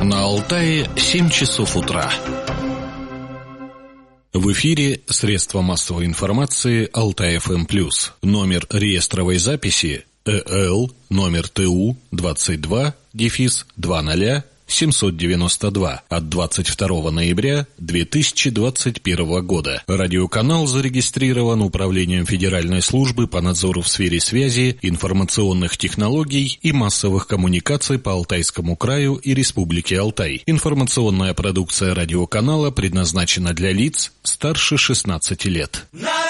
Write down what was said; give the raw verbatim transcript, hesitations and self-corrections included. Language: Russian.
На Алтае семь часов утра. В эфире средства массовой информации Алтай-эф эм плюс. Номер реестровой записи ЭЛ номер ТУ двадцать два дефис двадцать семьсот девяносто два от двадцать второго ноября две тысячи двадцать первого года. Радиоканал зарегистрирован Управлением Федеральной службы по надзору в сфере связи, информационных технологий и массовых коммуникаций по Алтайскому краю и Республике Алтай. Информационная продукция радиоканала предназначена для лиц старше шестнадцати лет.